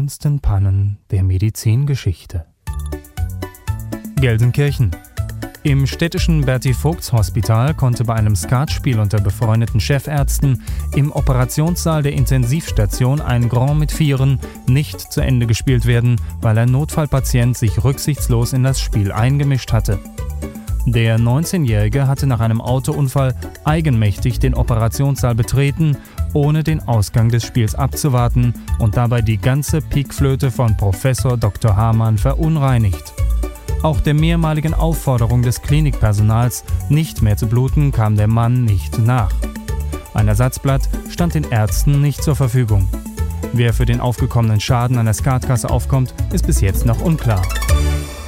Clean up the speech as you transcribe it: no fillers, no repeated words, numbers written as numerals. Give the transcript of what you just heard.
seltensten Pannen der Medizingeschichte. Gelsenkirchen. Im städtischen Berti-Vogts-Hospital konnte bei einem Skatspiel unter befreundeten Chefärzten im Operationssaal der Intensivstation ein Grand mit Vieren nicht zu Ende gespielt werden, weil ein Notfallpatient sich rücksichtslos in das Spiel eingemischt hatte. Der 19-Jährige hatte nach einem Autounfall eigenmächtig den Operationssaal betreten, ohne den Ausgang des Spiels abzuwarten und dabei die ganze Pikflöte von Professor Dr. Hamann verunreinigt. Auch der mehrmaligen Aufforderung des Klinikpersonals, nicht mehr zu bluten, kam der Mann nicht nach. Ein Ersatzblatt stand den Ärzten nicht zur Verfügung. Wer für den aufgekommenen Schaden an der Skatkasse aufkommt, ist bis jetzt noch unklar.